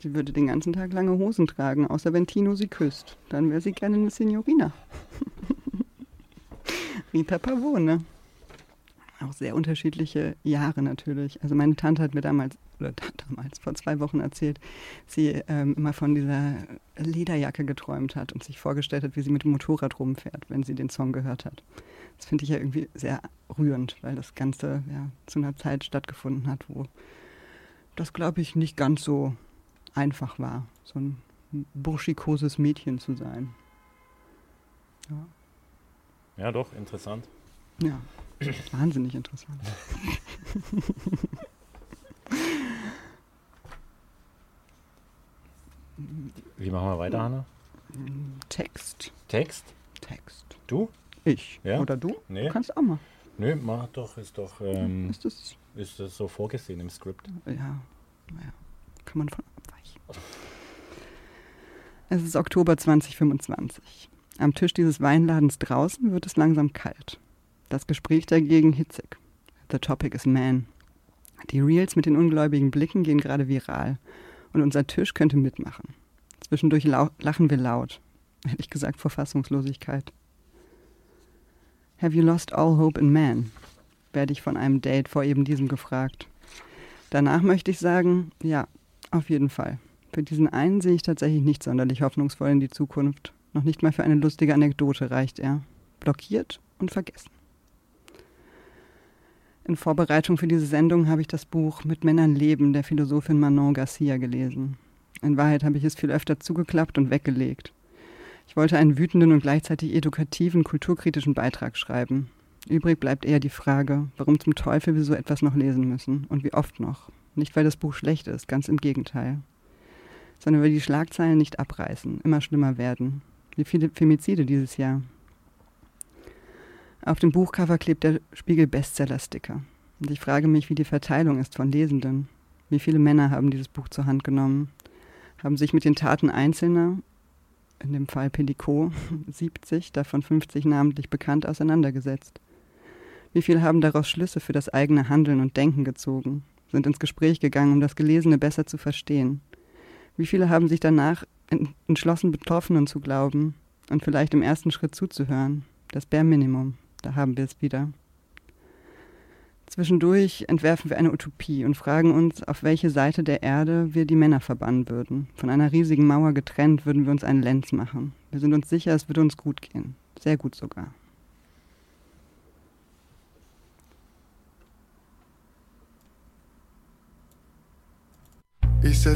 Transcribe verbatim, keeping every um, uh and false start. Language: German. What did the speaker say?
Sie würde den ganzen Tag lange Hosen tragen, außer wenn Tino sie küsst. Dann wäre sie gerne eine Signorina. Rita Pavone. Auch sehr unterschiedliche Jahre natürlich. Also meine Tante hat mir damals, oder damals, vor zwei Wochen erzählt, sie ähm, immer von dieser Lederjacke geträumt hat und sich vorgestellt hat, wie sie mit dem Motorrad rumfährt, wenn sie den Song gehört hat. Das finde ich ja irgendwie sehr rührend, weil das Ganze ja zu einer Zeit stattgefunden hat, wo das, glaube ich, nicht ganz so einfach war, so ein burschikoses Mädchen zu sein. Ja, Ja, doch, interessant. ja. Wahnsinnig interessant. Wie machen wir weiter, Hanna? Text. Text? Text. Du? Ich. Ja? Oder du? Nee. Du kannst auch mal. Nö, mach doch, ist doch, ähm, Ist das? ist das so vorgesehen im Skript. Ja, naja, kann man von abweichen. Es ist Oktober zwanzig fünfundzwanzig. Am Tisch dieses Weinladens draußen wird es langsam kalt. Das Gespräch dagegen hitzig. The topic is man. Die Reels mit den ungläubigen Blicken gehen gerade viral. Und unser Tisch könnte mitmachen. Zwischendurch lau- lachen wir laut. Ehrlich gesagt vor Fassungslosigkeit. Have you lost all hope in man? Werde ich von einem Date vor eben diesem gefragt. Danach möchte ich sagen, ja, auf jeden Fall. Für diesen einen sehe ich tatsächlich nicht sonderlich hoffnungsvoll in die Zukunft. Noch nicht mal für eine lustige Anekdote reicht er. Blockiert und vergessen. In Vorbereitung für diese Sendung habe ich das Buch Mit Männern leben der Philosophin Manon Garcia gelesen. In Wahrheit habe ich es viel öfter zugeklappt und weggelegt. Ich wollte einen wütenden und gleichzeitig edukativen, kulturkritischen Beitrag schreiben. Übrig bleibt eher die Frage, warum zum Teufel wir so etwas noch lesen müssen und wie oft noch. Nicht, weil das Buch schlecht ist, ganz im Gegenteil. Sondern weil die Schlagzeilen nicht abreißen, immer schlimmer werden. Wie viele Femizide dieses Jahr. Auf dem Buchcover klebt der Spiegel-Bestseller-Sticker. Und ich frage mich, wie die Verteilung ist von Lesenden. Wie viele Männer haben dieses Buch zur Hand genommen? Haben sich mit den Taten Einzelner, in dem Fall Pellicot, siebzig, davon fünfzig namentlich bekannt, auseinandergesetzt? Wie viele haben daraus Schlüsse für das eigene Handeln und Denken gezogen, sind ins Gespräch gegangen, um das Gelesene besser zu verstehen? Wie viele haben sich danach entschlossen, Betroffenen zu glauben und vielleicht im ersten Schritt zuzuhören? Das Bare Minimum. Da haben wir es wieder. Zwischendurch entwerfen wir eine Utopie und fragen uns, auf welche Seite der Erde wir die Männer verbannen würden. Von einer riesigen Mauer getrennt würden wir uns einen Lenz machen. Wir sind uns sicher, es würde uns gut gehen. Sehr gut sogar. Ich